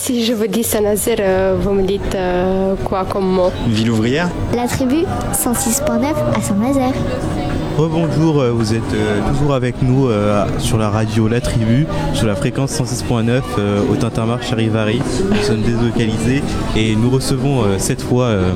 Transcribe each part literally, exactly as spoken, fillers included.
Si je vous dis Saint-Nazaire, euh, vous me dites euh, quoi comme mot? Ville ouvrière. La tribu cent six point neuf à Saint-Nazaire. Rebonjour, vous êtes euh, toujours avec nous euh, sur la radio La Tribu, sur la fréquence cent six point neuf euh, au Tintamarre Charivari. Nous sommes délocalisés et nous recevons euh, cette fois euh,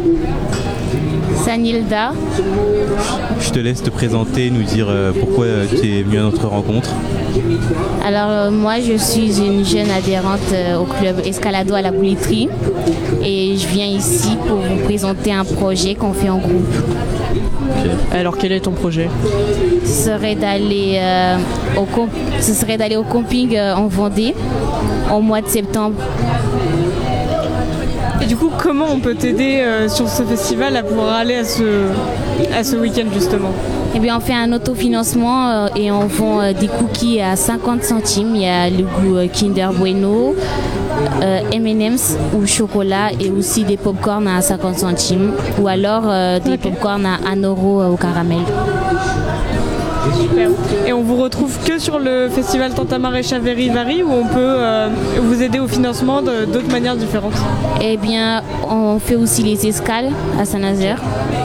Sanilda. Je te laisse te présenter, nous dire euh, pourquoi tu es venu à notre rencontre. Alors euh, moi je suis une jeune adhérente euh, au club Escalado à la Bouletterie et je viens ici pour vous présenter un projet qu'on fait en groupe. Okay. Alors quel est ton projet? Ce serait d'aller euh, au, comp- ce serait d'aller au camping euh, en Vendée au mois de septembre. Et du coup, comment on peut t'aider euh, sur ce festival à pouvoir aller à ce, à ce week-end justement? Eh bien, on fait un autofinancement euh, et on vend euh, des cookies à cinquante centimes. Il y a le goût euh, Kinder Bueno, euh, M and M's ou chocolat et aussi des pop-corn à cinquante centimes ou alors euh, des okay. pop-corn à un euro euh, au caramel. Super. Et on vous retrouve que sur le festival Tintamarre Charivari ou on peut euh, vous aider au financement de, d'autres manières différentes? Eh bien, on fait aussi les escales à Saint-Nazaire.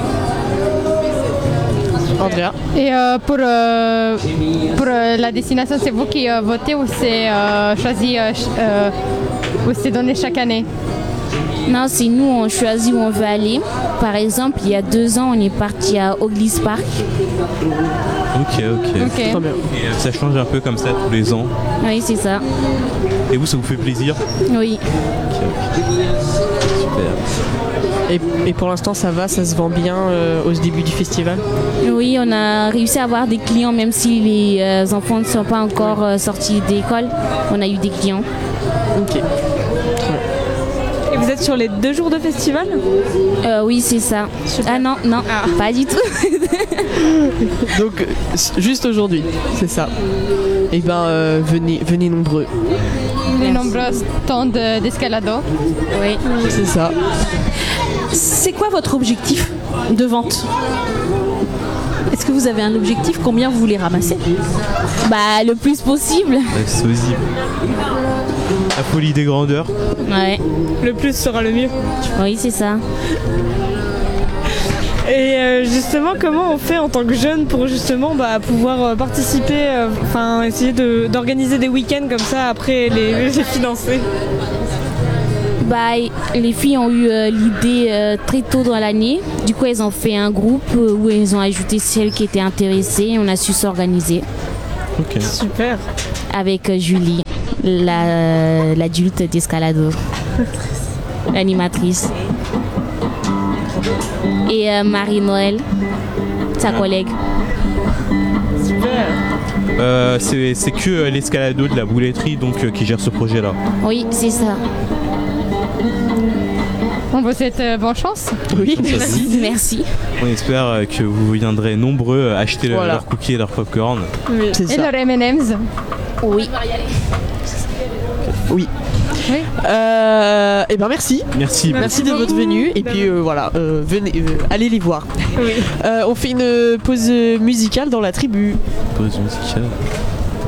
Andrea. Et euh, pour, euh, pour euh, la destination, c'est vous qui euh, votez ou c'est euh, choisi euh, euh, ou c'est donné chaque année? Non, c'est nous, on choisit où on veut aller. Par exemple, il y a deux ans, on est parti à Oglis Park. Ok, ok. okay. Et euh, ça change un peu comme ça tous les ans? Oui, c'est ça. Et vous, ça vous fait plaisir? Oui. Okay, okay. Super. Et, et pour l'instant, ça va, ça se vend bien euh, au début du festival? Oui, on a réussi à avoir des clients, même si les euh, enfants ne sont pas encore euh, sortis d'école. On a eu des clients. Ok. Et vous êtes sur les deux jours de festival? euh, Oui, c'est ça. Super. Ah non, non, ah. pas du tout. Donc, juste aujourd'hui, c'est ça. Et ben, euh, venez, venez nombreux. Les nombreux stands d'escalado. Oui, c'est ça. C'est quoi votre objectif de vente? Est-ce que vous avez un objectif? Combien vous voulez ramasser? Bah, le plus possible. Possible. La folie des grandeurs. Ouais. Le plus sera le mieux. Oui, c'est ça. Et euh, justement, comment on fait en tant que jeune pour justement bah, pouvoir euh, participer, enfin euh, essayer de, d'organiser des week-ends comme ça après les, les financer? Bah, les filles ont eu euh, l'idée euh, très tôt dans l'année. Du coup, elles ont fait un groupe euh, où elles ont ajouté celles qui étaient intéressées et on a su s'organiser. Ok. Super. Avec euh, Julie, la, l'adulte d'Escalado, l'animatrice. Et euh, Marie-Noël, sa collègue. Super. Euh, c'est, c'est que euh, l'Escalado de la Bouletterie donc, euh, qui gère ce projet-là. Oui, c'est ça. On vous souhaite euh, bonne chance. Oui, merci. Merci. On espère euh, que vous viendrez nombreux acheter le, voilà. leurs cookies et leurs popcorn. Oui. C'est et ça. leurs M and M's. Oui. Oui. Oui. Euh, et ben merci. Merci. Merci de votre venue. Et puis euh, voilà, euh, venez, euh, allez les voir. Oui. Euh, on fait une pause musicale dans la tribu. Pause musicale.